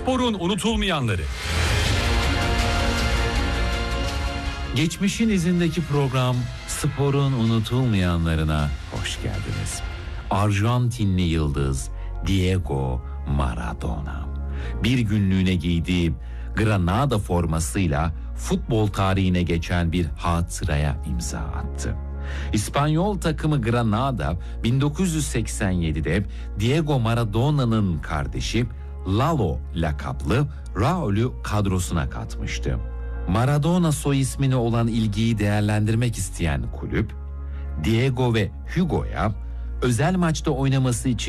Sporun unutulmayanları. Geçmişin izindeki program Sporun unutulmayanlarına hoş geldiniz. Arjantinli yıldız Diego Maradona bir günlüğüne giydiği Granada formasıyla futbol tarihine geçen bir hatıraya imza attı. İspanyol takımı Granada 1987'de Diego Maradona'nın kardeşi Lalo lakaplı Raul'ü kadrosuna katmıştı. Maradona soy ismine olan ilgiyi değerlendirmek isteyen kulüp, Diego ve Hugo'ya özel maçta oynaması için